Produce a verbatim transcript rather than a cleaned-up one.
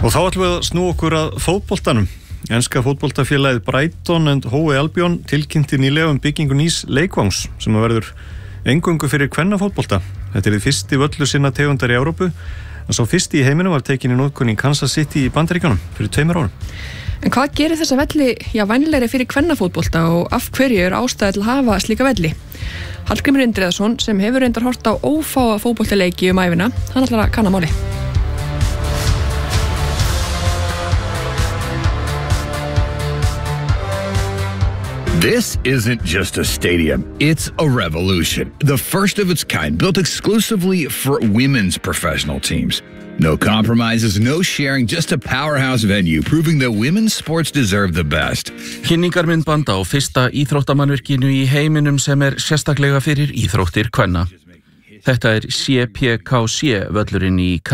Og þá ætlum við að snú okkur að fótboltanum. Enska fótboltafélagið Brighton and Hove Albion tilkynnti nýlega um byggingu nýs leikvangs sem að verður eingöngu fyrir kvennafótbolta. Þetta er fyrsti völlur sinna tegundar í Evrópu, en sá fyrsti í heiminum var tekin í notkun í Kansas City í Bandaríkjunum fyrir tveimur árum. En hvað gerir þessa velli já, vænlegri fyrir kvennafótbolta og af hverju er ástæða til að hafa slíka velli? Hallgrímur Indriðason, sem hefur reyndar hort á ófáa fótboltaleiki um ævina, hann ætlar að kanna máli. This isn't just a stadium, it's a revolution. The first of its kind, built exclusively for women's professional teams. No compromises, no sharing, just a powerhouse venue, proving that women's sports deserve the best. Kynningarmyndband á fyrsta íþróttamannvirkinu í heiminum sem er sérstaklega fyrir íþróttir kvenna. Þetta er C P K C völlurinn í